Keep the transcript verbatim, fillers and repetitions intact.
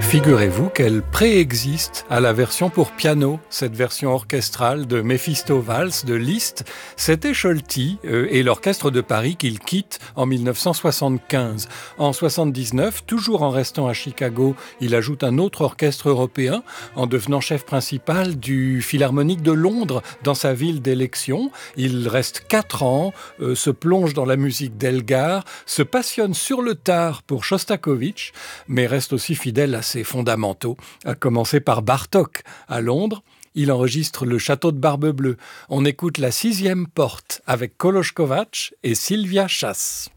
Figurez-vous qu'elle préexiste à la version pour piano, cette version orchestrale de Méphisto Valse de Liszt. C'était Scholti euh, et l'orchestre de Paris qu'il quitte en mille neuf cent soixante-quinze. En soixante-dix-neuf, toujours en restant à Chicago, il ajoute un autre orchestre européen en devenant chef principal du Philharmonique de Londres dans sa ville d'élection. Il reste quatre ans, euh, se plonge dans la musique d'Elgar, se passionne sur le tard pour Shostakovich, mais reste aussi fidèle à ses fondamentaux, à commencer par Bartók à Londres. Il enregistre le Château de Barbe-Bleue. On écoute la sixième porte avec Kolos Kovács et Sylvia Chass.